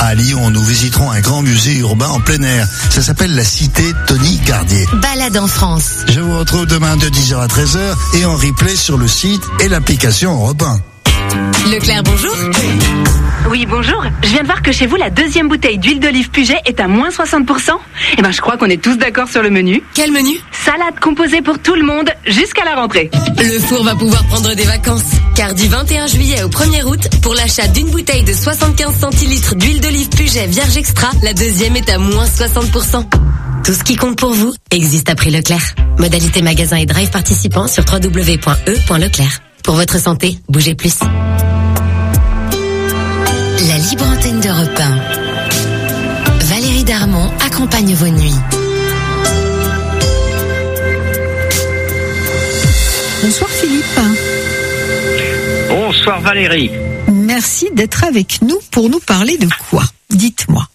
À Lyon, nous visiterons un grand musée urbain en plein air. Ça s'appelle la Cité Tony Gardier. Balade en France. Je vous retrouve demain de 10h à 13h et en replay sur le site et l'application Europe 1. Leclerc, bonjour. Oui, bonjour. Je viens de voir que chez vous, la deuxième bouteille d'huile d'olive Puget est à moins 60%. Eh ben, je crois qu'on est tous d'accord sur le menu. Quel menu? Salade composée pour tout le monde jusqu'à la rentrée. Le four va pouvoir prendre des vacances. Car du 21 juillet au 1er août, pour l'achat d'une bouteille de 75 centilitres d'huile d'olive Puget Vierge Extra, la deuxième est à moins 60%. Tout ce qui compte pour vous existe à prix Leclerc. Modalité magasin et drive participants sur www.e.leclerc. Pour votre santé, bougez plus. La libre antenne d'Europe 1. Valérie Darmon accompagne vos nuits. Bonsoir Philippe. Bonsoir Valérie. Merci d'être avec nous pour nous parler de quoi? Dites-moi.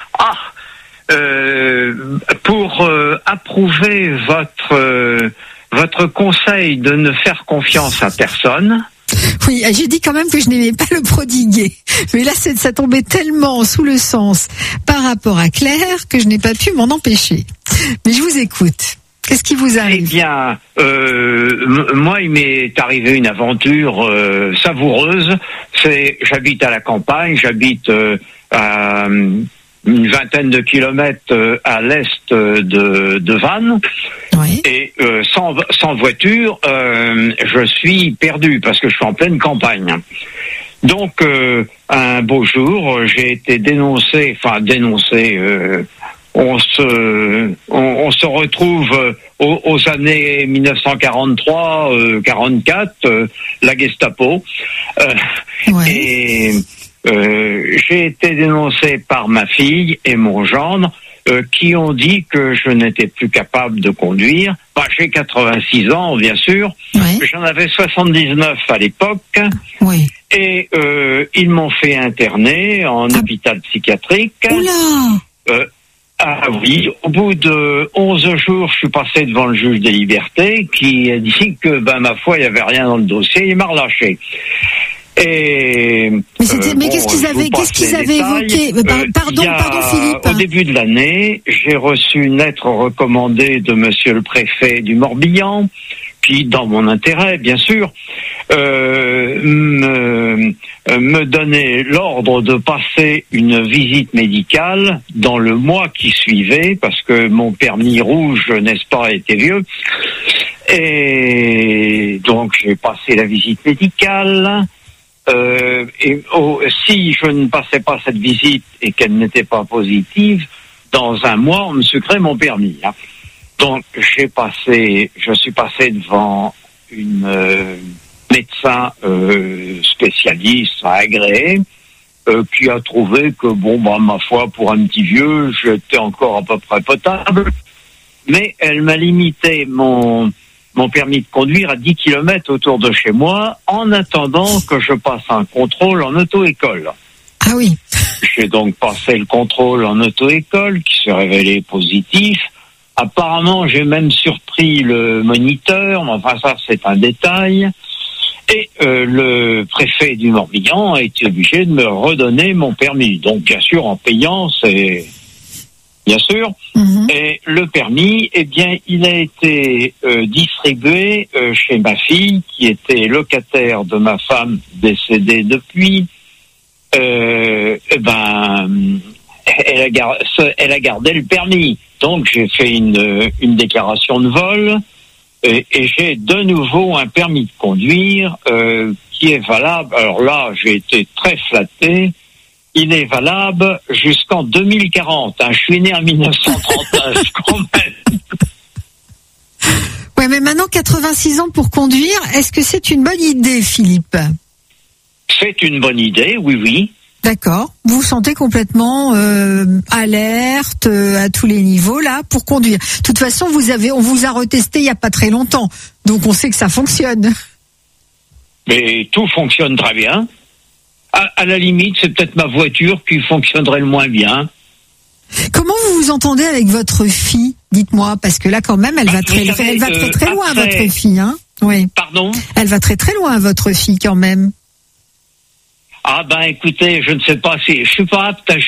Pour approuver votre conseil de ne faire confiance à personne. Oui, j'ai dit quand même que je n'aimais pas le prodiguer. Mais là, ça tombait tellement sous le sens par rapport à Claire que je n'ai pas pu m'en empêcher. Mais je vous écoute. Qu'est-ce qui vous arrive? Eh bien, moi, il m'est arrivé une aventure savoureuse. J'habite à la campagne, j'habite à une vingtaine de kilomètres à l'est de Vannes. Oui. Et sans voiture, je suis perdu parce que je suis en pleine campagne. Donc, un beau jour, j'ai été dénoncé. On se retrouve aux années 1943-44, la Gestapo. Ouais. Et j'ai été dénoncé par ma fille et mon gendre qui ont dit que je n'étais plus capable de conduire. J'ai 86 ans, bien sûr. Ouais. J'en avais 79 à l'époque. Oui. Et ils m'ont fait interner en hôpital psychiatrique. Oula! Ah oui, au bout de 11 jours, je suis passé devant le juge des libertés qui a dit que, ma foi, il n'y avait rien dans le dossier, il m'a relâché. Et Mais qu'est-ce qu'ils avaient évoqué? Pardon, Philippe. Au début de l'année, j'ai reçu une lettre recommandée de monsieur le préfet du Morbihan, qui, dans mon intérêt, bien sûr, me donnait l'ordre de passer une visite médicale dans le mois qui suivait, parce que mon permis rouge, n'est-ce pas, était vieux. Et donc, j'ai passé la visite médicale. Si je ne passais pas cette visite et qu'elle n'était pas positive, dans un mois, on me sucrait mon permis. Hein. Donc, je suis passé devant une médecin spécialiste agréé qui a trouvé que, ma foi, pour un petit vieux, j'étais encore à peu près potable. Mais elle m'a limité mon permis de conduire à 10 km autour de chez moi en attendant que je passe un contrôle en auto-école. Ah oui. J'ai donc passé le contrôle en auto-école qui s'est révélé positif. Apparemment, j'ai même surpris le moniteur, mais enfin ça c'est un détail. Et le préfet du Morbihan a été obligé de me redonner mon permis. Donc bien sûr en payant, c'est bien sûr. Mm-hmm. Et le permis, eh bien, il a été distribué chez ma fille qui était locataire de ma femme décédée depuis. Elle a gardé le permis. Donc j'ai fait une déclaration de vol et j'ai de nouveau un permis de conduire qui est valable. Alors là, j'ai été très flatté. Il est valable jusqu'en 2040. Je suis né en 1939 quand même. Ouais, mais maintenant 86 ans pour conduire, est-ce que c'est une bonne idée, Philippe? C'est une bonne idée, oui. D'accord. Vous vous sentez complètement alerte à tous les niveaux là pour conduire. De toute façon, on vous a retesté il y a pas très longtemps, donc on sait que ça fonctionne. Mais tout fonctionne très bien. À la limite, c'est peut-être ma voiture qui fonctionnerait le moins bien. Comment vous vous entendez avec votre fille? Dites-moi, parce que là, quand même, elle va très loin, votre fille, hein? Oui. Pardon? Elle va très très loin, votre fille, quand même. Ah écoutez, je ne sais pas si je suis pas apte à